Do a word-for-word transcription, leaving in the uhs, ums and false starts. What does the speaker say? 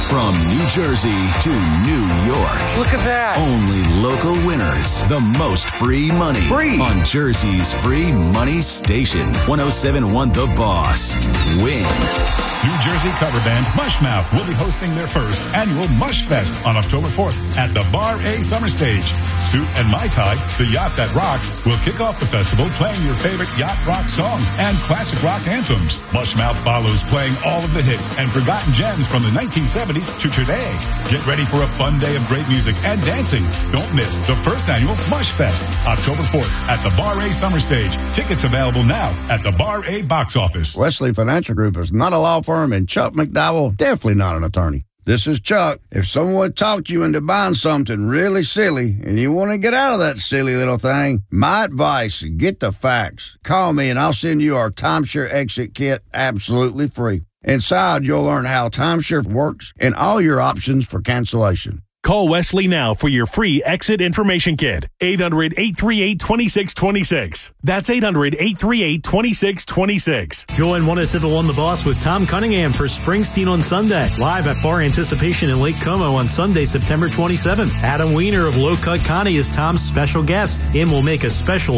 From New Jersey to New York. Look at that. Only local winners. The most free money. Free. On Jersey's free money station. one oh seven point one The Boss. Win. New Jersey cover band Mushmouth will be hosting their first annual Mush Fest on October fourth at the Bar A Summer Stage. Suit and Mai Tai, the yacht that rocks, will kick off the festival playing your favorite yacht rock songs and classic rock anthems. Mushmouth follows playing all of the hits and forgotten gems from the nineteen seventies to today. Get ready for a fun day of great music and dancing. Don't miss the first annual Mush Fest, October fourth at the Bar A Summer Stage. Tickets available now at the Bar A box office. Wesley Financial Group is not a law firm, and Chuck McDowell definitely not an attorney. This is Chuck. If someone talked you into buying something really silly and you want to get out of that silly little thing, my advice, get the facts. Call me and I'll send you our timeshare exit kit absolutely free. Inside, you'll learn how timeshare works and all your options for cancellation. Call Wesley now for your free exit information kit. eight hundred, eight three eight, two six two six. That's eight hundred, eight three eight, two six two six. Join one oh seven point one The Boss with Tom Cunningham for Springsteen on Sunday. Live at Bar Anticipation in Lake Como on Sunday, September twenty-seventh. Adam Weiner of Low Cut Connie is Tom's special guest and will make a special